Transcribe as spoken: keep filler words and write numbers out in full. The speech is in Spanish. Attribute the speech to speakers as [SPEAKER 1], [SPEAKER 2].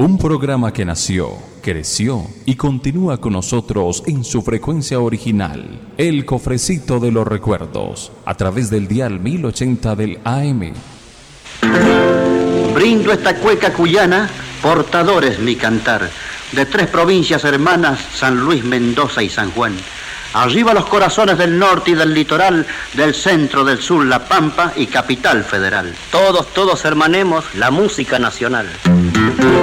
[SPEAKER 1] Un programa que nació, creció y continúa con nosotros en su frecuencia original, El Cofrecito de los Recuerdos, a través del dial mil ochenta del A M.
[SPEAKER 2] Brindo esta cueca cuyana, portadores mi cantar, de tres provincias hermanas, San Luis, Mendoza y San Juan. Arriba los corazones del norte y del litoral, del centro, del sur, La Pampa y Capital Federal.
[SPEAKER 3] Todos, todos hermanemos la música nacional.